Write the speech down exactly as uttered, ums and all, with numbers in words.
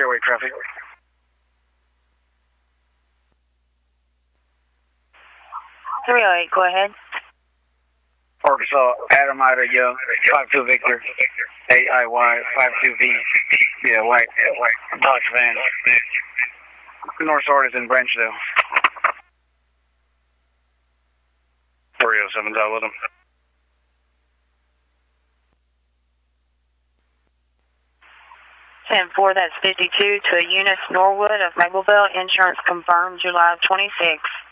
Clearway traffic. three oh eight, go ahead. Arkansas, Adam Ida Young, five two Victor, A I Y, five two V. Yeah, white, yeah, white. Dodge van. North Sword is in Branchdale. three oh seven, dial with him. ten four, that's fifty-two to a Eunice Norwood of Mableville. Insurance confirmed July twenty-sixth.